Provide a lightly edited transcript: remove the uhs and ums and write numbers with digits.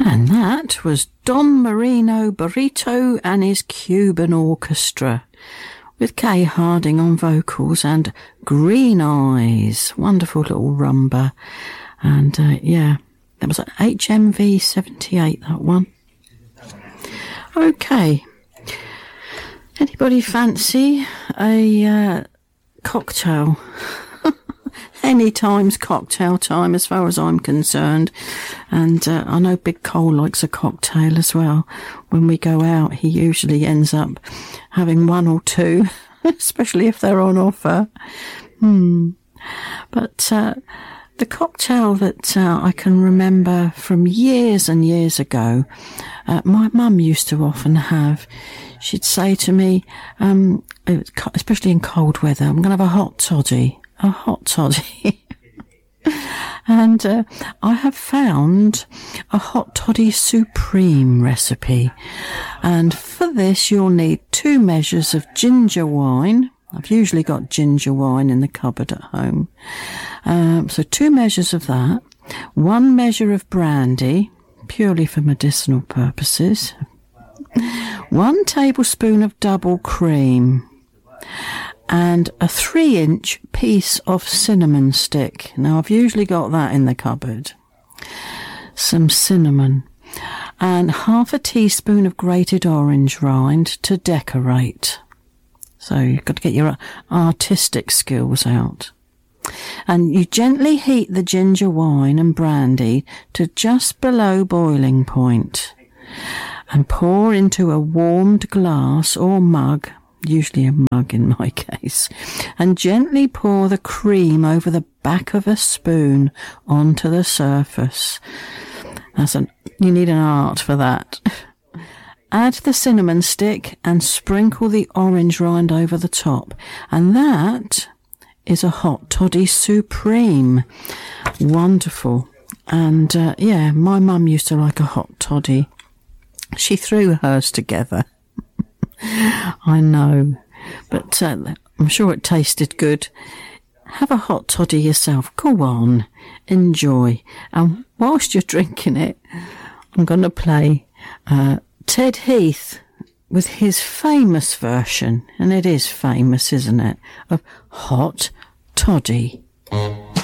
And that was Don Marino Burrito and his Cuban Orchestra, with Kay Harding on vocals and Green Eyes. Wonderful little rumba. And, that was an HMV 78, that one. Okay. Anybody fancy a cocktail? Any time's cocktail time as far as I'm concerned. And I know Big Cole likes a cocktail as well. When we go out, he usually ends up having one or two, especially if they're on offer. But the cocktail that I can remember from years and years ago, my mum used to often have. She'd say to me, especially in cold weather, I'm going to have a hot toddy. A hot toddy. And I have found a hot toddy supreme recipe. And for this, you'll need 2 measures of ginger wine. I've usually got ginger wine in the cupboard at home. So 2 measures of that. 1 measure of brandy, purely for medicinal purposes. 1 tablespoon of double cream. And a 3-inch piece of cinnamon stick. Now, I've usually got that in the cupboard. Some cinnamon. And half a teaspoon of grated orange rind to decorate. So you've got to get your artistic skills out. And you gently heat the ginger wine and brandy to just below boiling point. And pour into a warmed glass or mug, usually a mug in my case, and gently pour the cream over the back of a spoon onto the surface. You need an art for that. Add the cinnamon stick and sprinkle the orange rind over the top. And that is a hot toddy supreme. Wonderful. And my mum used to like a hot toddy. She threw hers together. I know, but I'm sure it tasted good. Have a hot toddy yourself. Go on, enjoy. And whilst you're drinking it, I'm going to play Ted Heath with his famous version, and it is famous, isn't it, of Hot Toddy.